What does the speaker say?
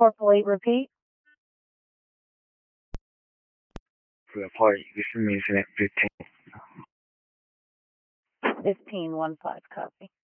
Purple 8, repeat. Report, this is incident 15. 15, 1-5, copy.